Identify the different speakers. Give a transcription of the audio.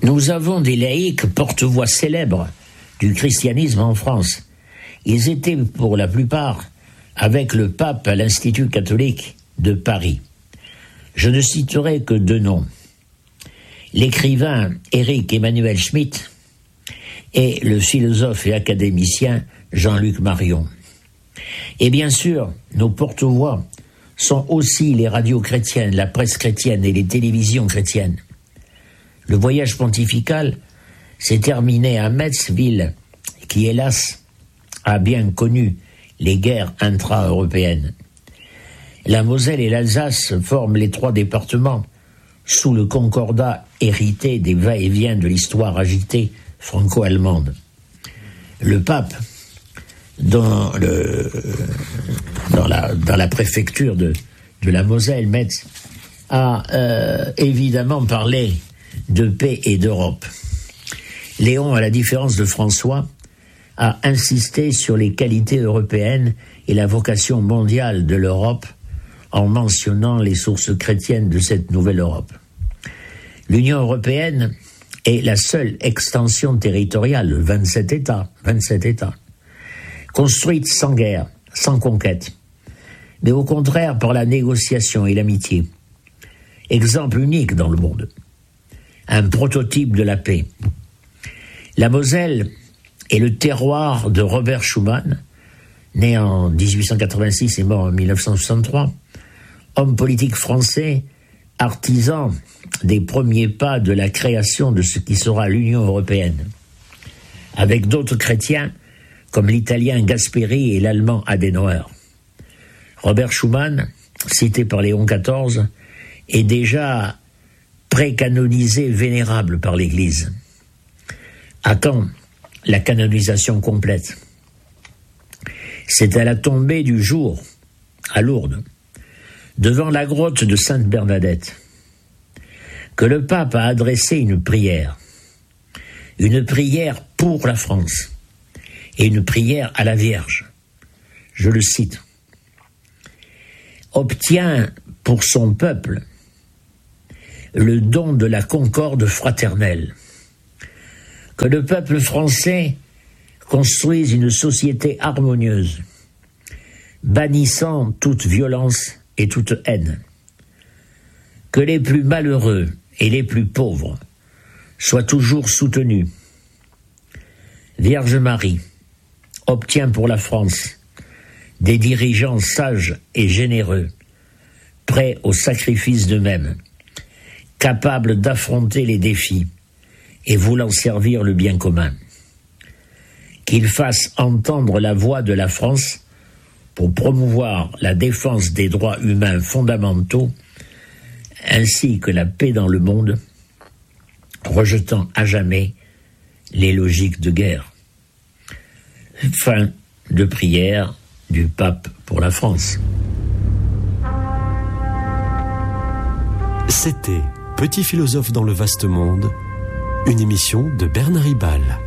Speaker 1: Nous avons des laïcs porte-voix célèbres du christianisme en France. Ils étaient, pour la plupart, avec le pape à l'Institut catholique de Paris. Je ne citerai que 2 noms. L'écrivain Éric Emmanuel Schmitt et le philosophe et académicien Jean-Luc Marion. Et bien sûr, nos porte-voix sont aussi les radios chrétiennes, la presse chrétienne et les télévisions chrétiennes. Le voyage pontifical s'est terminé à Metz, ville qui, hélas, a bien connu les guerres intra-européennes. La Moselle et l'Alsace forment les 3 départements sous le concordat hérité des va-et-vient de l'histoire agitée franco-allemande. Le pape, dans la préfecture de la Moselle, Metz, a évidemment parlé de paix et d'Europe. Léon, à la différence de François, a insisté sur les qualités européennes et la vocation mondiale de l'Europe en mentionnant les sources chrétiennes de cette nouvelle Europe. L'Union européenne est la seule extension territoriale, 27 États, construite sans guerre, sans conquête, mais au contraire par la négociation et l'amitié. Exemple unique dans le monde. Un prototype de la paix. La Moselle est le terroir de Robert Schuman, né en 1886 et mort en 1963, homme politique français, artisan des premiers pas de la création de ce qui sera l'Union européenne, avec d'autres chrétiens comme l'italien Gasperi et l'allemand Adenauer. Robert Schuman, cité par Léon XIV, est déjà pré-canonisé vénérable par l'Église. À quand la canonisation complète? C'est à la tombée du jour, à Lourdes, devant la grotte de Sainte-Bernadette, que le pape a adressé une prière pour la France et une prière à la Vierge. Je le cite. « Obtient pour son peuple le don de la concorde fraternelle. Que le peuple français construise une société harmonieuse, bannissant toute violence et toute haine. Que les plus malheureux et les plus pauvres soient toujours soutenus. Vierge Marie obtient pour la France des dirigeants sages et généreux, prêts au sacrifice d'eux-mêmes, capables d'affronter les défis et voulant servir le bien commun. Qu'ils fassent entendre la voix de la France pour promouvoir la défense des droits humains fondamentaux ainsi que la paix dans le monde, rejetant à jamais les logiques de guerre. » Fin de prière du pape pour la France.
Speaker 2: C'était Petit philosophe dans le vaste monde, une émission de Bernard Ribal.